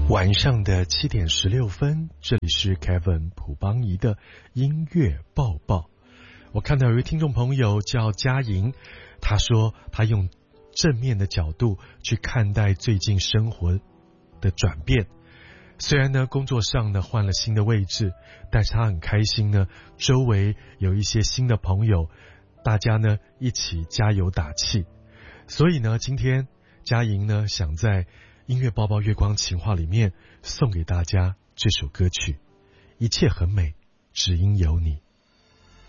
晚上的7:16，这里是 Kevin 朴邦仪的音乐报报。我看到有一位听众朋友叫嘉莹，他说他用正面的角度去看待最近生活的转变。虽然呢工作上呢换了新的位置，但是他很开心呢，周围有一些新的朋友，大家呢一起加油打气。所以呢今天嘉莹呢想在音乐报报月光情话里面送给大家这首歌曲，一切很美，只因有你。